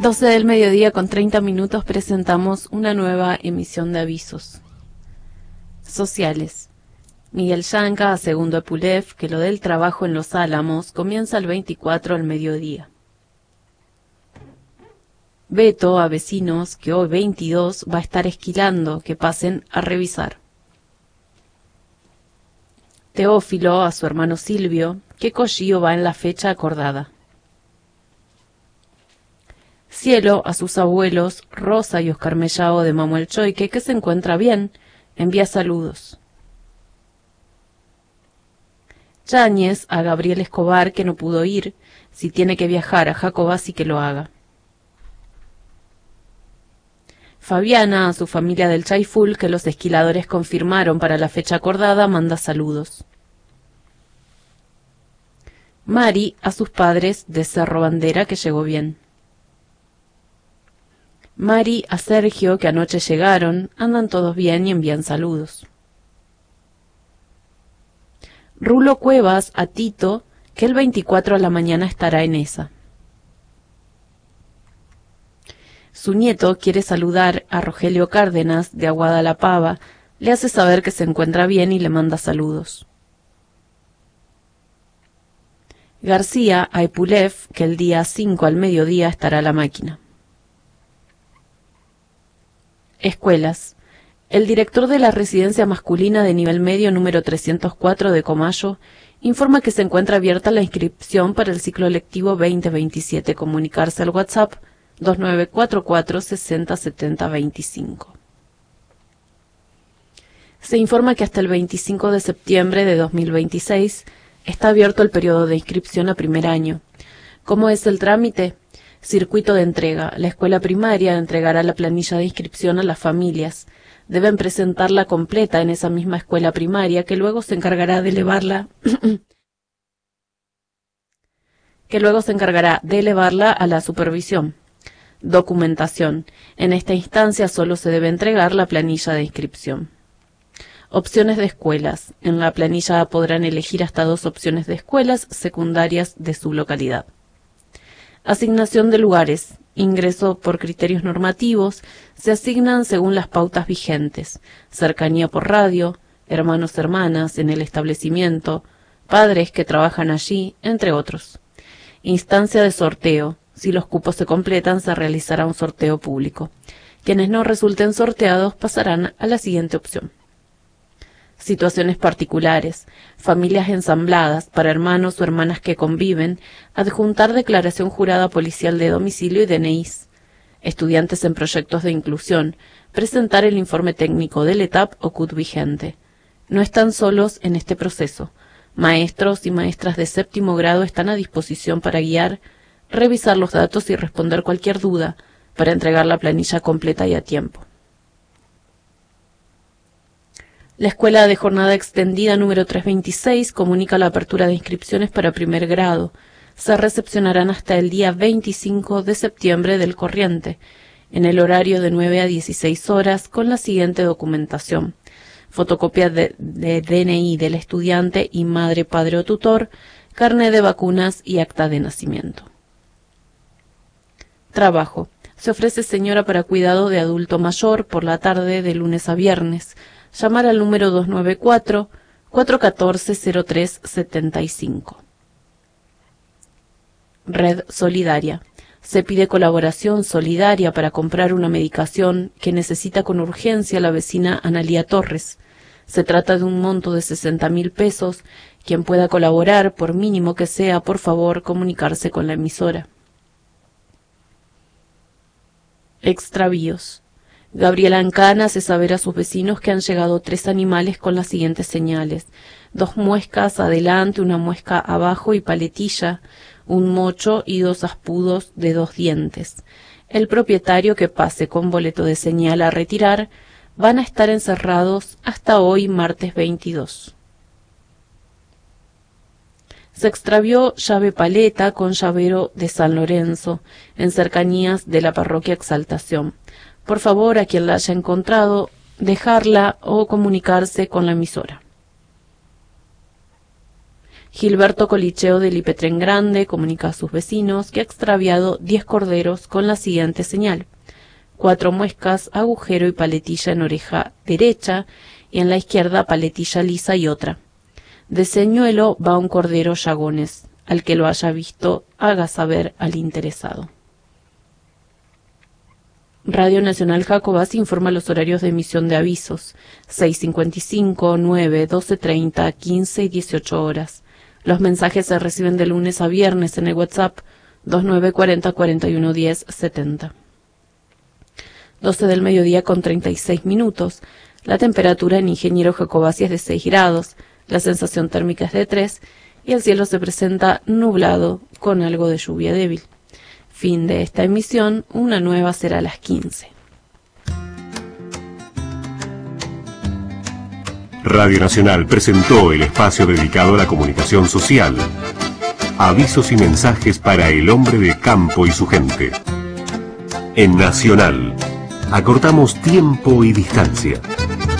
12 del mediodía con 30 minutos presentamos una nueva emisión de avisos. Sociales. Miguel Yanca, a segundo Epulef, que lo del trabajo en Los Álamos comienza el 24 al mediodía. Beto, a vecinos, que hoy 22 va a estar esquilando, que pasen a revisar. Teófilo, a su hermano Silvio, que Collío va en la fecha acordada. Cielo, a sus abuelos, Rosa y Oscar Mellao de Mamuel Choique, que se encuentra bien, envía saludos. Yáñez, a Gabriel Escobar, que no pudo ir, si tiene que viajar a Jacobasi que lo haga. Fabiana, a su familia del Chaiful, que los esquiladores confirmaron para la fecha acordada, manda saludos. Mari, a sus padres de Cerro Bandera, que llegó bien. Mari, a Sergio, que anoche llegaron, andan todos bien y envían saludos. Rulo Cuevas, a Tito, que el 24 a la mañana estará en esa. Su nieto quiere saludar a Rogelio Cárdenas, de Aguada la Pava, le hace saber que se encuentra bien y le manda saludos. García, a Epulef, que el día 5 al mediodía estará a la máquina. Escuelas. El director de la residencia masculina de nivel medio número 304 de Comayo informa que se encuentra abierta la inscripción para el ciclo lectivo 2027. Comunicarse al WhatsApp 2944 60 70 25. Se informa que hasta el 25 de septiembre de 2026 está abierto el periodo de inscripción a primer año. ¿Cómo es el trámite? Circuito de entrega. La escuela primaria entregará la planilla de inscripción a las familias. Deben presentarla completa en esa misma escuela primaria, que luego se encargará de elevarla a la supervisión. Documentación. En esta instancia solo se debe entregar la planilla de inscripción. Opciones de escuelas. En la planilla podrán elegir hasta 2 opciones de escuelas secundarias de su localidad. Asignación de lugares. Ingreso por criterios normativos. Se asignan según las pautas vigentes. Cercanía por radio, hermanos, hermanas en el establecimiento, padres que trabajan allí, entre otros. Instancia de sorteo. Si los cupos se completan, se realizará un sorteo público. Quienes no resulten sorteados pasarán a la siguiente opción. Situaciones particulares. Familias ensambladas, para hermanos o hermanas que conviven, adjuntar declaración jurada policial de domicilio y DNIs. Estudiantes en proyectos de inclusión, presentar el informe técnico del ETAP o CUT vigente. No están solos en este proceso. Maestros y maestras de 7º grado están a disposición para guiar, revisar los datos y responder cualquier duda, para entregar la planilla completa y a tiempo. La Escuela de Jornada Extendida número 326 comunica la apertura de inscripciones para primer grado. Se recepcionarán hasta el día 25 de septiembre del corriente, en el horario de 9 a 16 horas, con la siguiente documentación. Fotocopia de DNI del estudiante y madre, padre o tutor, carnet de vacunas y acta de nacimiento. Trabajo. Se ofrece señora para cuidado de adulto mayor por la tarde de lunes a viernes. Llamar al número 294-414-0375. Red Solidaria. Se pide colaboración solidaria para comprar una medicación que necesita con urgencia la vecina Analía Torres. Se trata de un monto de 60.000 pesos. Quien pueda colaborar, por mínimo que sea, por favor, comunicarse con la emisora. Extravíos. Gabriela Ancana hace saber a sus vecinos que han llegado 3 animales con las siguientes señales: 2 muescas adelante, 1 muesca abajo y paletilla, 1 mocho y 2 aspudos de 2 dientes. El propietario que pase con boleto de señal a retirar van a estar encerrados hasta hoy, martes 22. Se extravió llave paleta con llavero de San Lorenzo, en cercanías de la parroquia Exaltación. Por favor, a quien la haya encontrado, dejarla o comunicarse con la emisora. Gilberto Colicheo de Lipetren Grande comunica a sus vecinos que ha extraviado 10 corderos con la siguiente señal: 4 muescas, agujero y paletilla en oreja derecha, y en la izquierda paletilla lisa y otra. De señuelo va un cordero Llagones. Al que lo haya visto, haga saber al interesado. Radio Nacional Jacobás informa los horarios de emisión de avisos: 6:55, 9, 12:30, 15 y 18 horas. Los mensajes se reciben de lunes a viernes en el WhatsApp 2940 41 10 70. 12 del mediodía con 36 minutos. La temperatura en Ingeniero Jacobasi es de 6 grados, la sensación térmica es de 3 y el cielo se presenta nublado con algo de lluvia débil. Fin de esta emisión, una nueva será a las 15. Radio Nacional presentó el espacio dedicado a la comunicación social. Avisos y mensajes para el hombre de campo y su gente. En Nacional, acortamos tiempo y distancia.